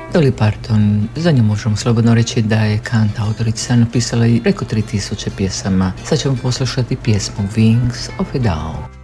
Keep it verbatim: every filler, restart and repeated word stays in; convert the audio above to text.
Dolly Parton, za nju možemo slobodno reći da je kant autorica, napisala i preko tri tisuće pjesama. Sad ćemo poslušati pjesmu Wings of a Dove.